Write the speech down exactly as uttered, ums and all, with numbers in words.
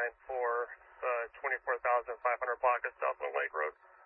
for the twenty-four thousand five hundred block of Southland Lake Road.